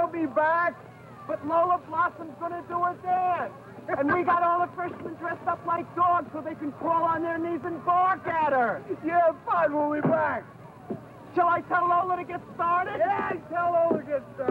I'll be back. But Lola Blossom's gonna do her dance. And we got all the freshmen dressed up like dogs so they can crawl on their knees and bark at her. Yeah, fine, we'll be back. Shall I tell Lola to get started? Yeah, tell Lola to get started.